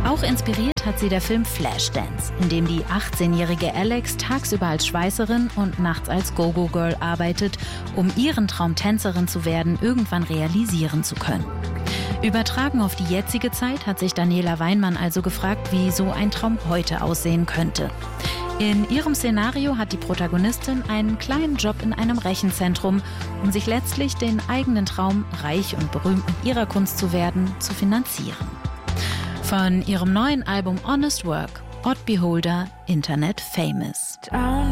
Auch inspiriert hat sie der Film Flashdance, in dem die 18-jährige Alex tagsüber als Schweißerin und nachts als Go-Go-Girl arbeitet, um ihren Traum Tänzerin zu werden irgendwann realisieren zu können. Übertragen auf die jetzige Zeit hat sich Daniela Weinmann also gefragt, wie so ein Traum heute aussehen könnte. In ihrem Szenario hat die Protagonistin einen kleinen Job in einem Rechenzentrum, um sich letztlich den eigenen Traum, reich und berühmt mit ihrer Kunst zu werden, zu finanzieren. Von ihrem neuen Album Honest Work, Odd Beholder, Internet Famous.